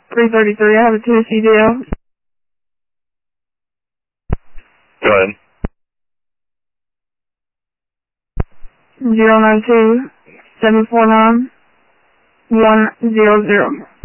333, I have a Tennessee deal. Go ahead. 092-749-100.